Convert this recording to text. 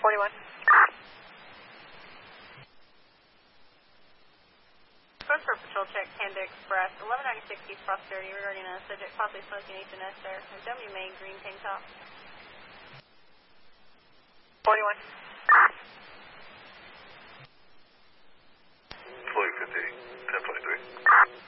41. Request for patrol check, Panda Express, 1196 East Prosperity, regarding a subject possibly smoking HNS there. W May, green tank top. 41. Floyd 50, 1023.